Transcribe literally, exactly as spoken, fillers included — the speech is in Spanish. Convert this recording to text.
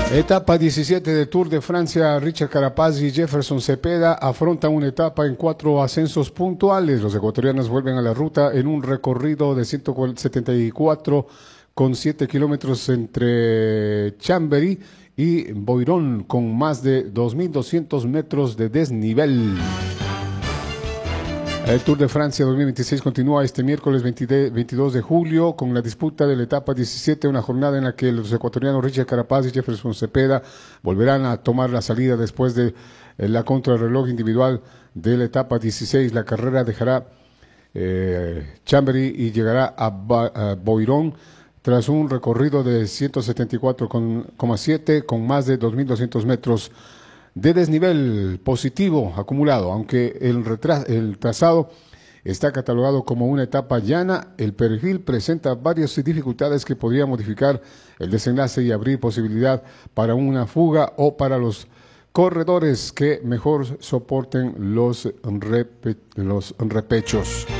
Etapa diecisiete de Tour de Francia. Richard Carapaz y Jefferson Cepeda afrontan una etapa en cuatro ascensos puntuales. Los ecuatorianos vuelven a la ruta en un recorrido de ciento setenta y cuatro coma siete kilómetros entre Chambéry y Boirón, con más de dos mil doscientos metros de desnivel. El Tour de Francia dos mil veintiséis continúa este miércoles veintidós de julio con la disputa de la etapa diecisiete, una jornada en la que los ecuatorianos Richard Carapaz y Jefferson Cepeda volverán a tomar la salida después de la contrarreloj individual de la etapa dieciséis. La carrera dejará eh, Chambéry y llegará a, Ba a Boirón tras un recorrido de ciento setenta y cuatro coma siete con más de dos mil doscientos metros de desnivel positivo acumulado. Aunque el, el trazado está catalogado como una etapa llana, el perfil presenta varias dificultades que podrían modificar el desenlace y abrir posibilidad para una fuga o para los corredores que mejor soporten los, repe los repechos.